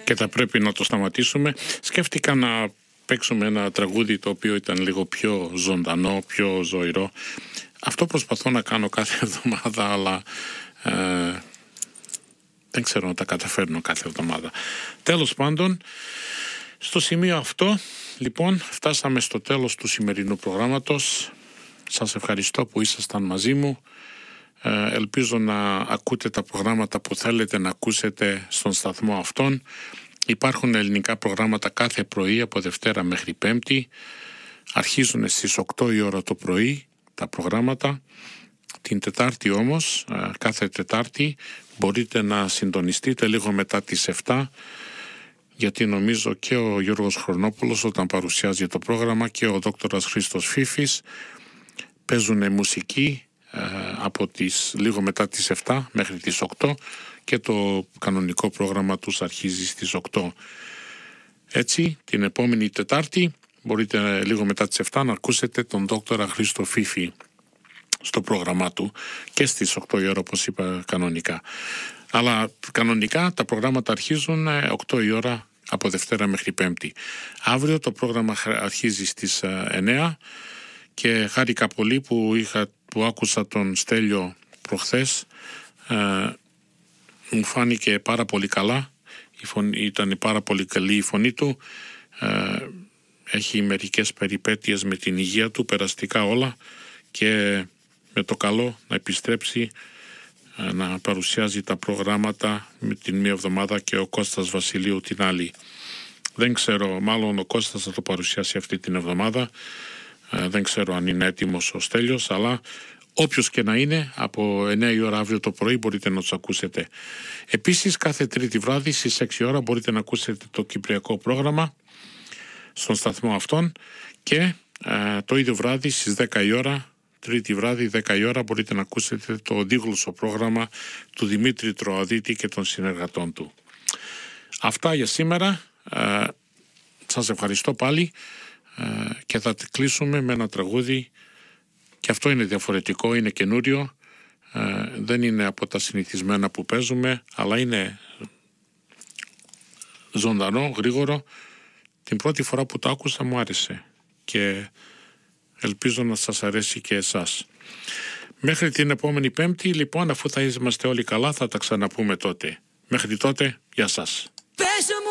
και θα πρέπει να το σταματήσουμε. Σκέφτηκα να παίξουμε ένα τραγούδι το οποίο ήταν λίγο πιο ζωντανό, πιο ζωηρό. Αυτό προσπαθώ να κάνω κάθε εβδομάδα, αλλά δεν ξέρω να τα καταφέρνω κάθε εβδομάδα. Τέλος πάντων, στο σημείο αυτό, λοιπόν, φτάσαμε στο τέλος του σημερινού προγράμματος. Σας ευχαριστώ που ήσασταν μαζί μου. Ελπίζω να ακούτε τα προγράμματα που θέλετε να ακούσετε στον σταθμό αυτόν. Υπάρχουν ελληνικά προγράμματα κάθε πρωί από Δευτέρα μέχρι Πέμπτη. Αρχίζουν στις 8 η ώρα το πρωί τα προγράμματα. Την Τετάρτη όμως, κάθε Τετάρτη, μπορείτε να συντονιστείτε λίγο μετά τις 7, γιατί νομίζω και ο Γιώργος Χρονόπουλος όταν παρουσιάζει το πρόγραμμα και ο δόκτορας Χρήστος Φίφης παίζουν μουσική από τις λίγο μετά τις 7 μέχρι τις 8 και το κανονικό πρόγραμμα τους αρχίζει στις 8. Έτσι, την επόμενη Τετάρτη μπορείτε λίγο μετά τις 7 να ακούσετε τον δόκτορα Χρήστο Φίφη στο πρόγραμμά του και στις 8 η ώρα όπως είπα κανονικά. Αλλά κανονικά τα προγράμματα αρχίζουν 8 η ώρα από Δευτέρα μέχρι Πέμπτη. Αύριο το πρόγραμμα αρχίζει στις 9 και χάρηκα πολύ που άκουσα τον Στέλιο προχθές. Μου φάνηκε πάρα πολύ καλά, ήταν πάρα πολύ καλή η φωνή του. Έχει μερικές περιπέτειες με την υγεία του, περαστικά όλα, και με το καλό να επιστρέψει να παρουσιάζει τα προγράμματα με την μία εβδομάδα και ο Κώστας Βασιλείου την άλλη. Δεν ξέρω, μάλλον ο Κώστας θα το παρουσιάσει αυτή την εβδομάδα. Δεν ξέρω αν είναι έτοιμος ο Στέλιος, αλλά όποιος και να είναι, από 9 η ώρα αύριο το πρωί μπορείτε να τους ακούσετε. Επίσης, κάθε Τρίτη βράδυ στις 6 η ώρα μπορείτε να ακούσετε το κυπριακό πρόγραμμα στον σταθμό αυτόν και το ίδιο βράδυ στις 10 η ώρα, Τρίτη βράδυ 10 η ώρα, μπορείτε να ακούσετε το δίγλωσσο πρόγραμμα του Δημήτρη Τροαδίτη και των συνεργατών του. Αυτά για σήμερα. Σας ευχαριστώ πάλι και θα κλείσουμε με ένα τραγούδι, και αυτό είναι διαφορετικό, είναι καινούριο, δεν είναι από τα συνηθισμένα που παίζουμε, αλλά είναι ζωντανό, γρήγορο. Την πρώτη φορά που το άκουσα μου άρεσε και ελπίζω να σας αρέσει και εσάς. Μέχρι την επόμενη Πέμπτη, λοιπόν, αφού θα είμαστε όλοι καλά, θα τα ξαναπούμε τότε. Μέχρι τότε, γεια σας.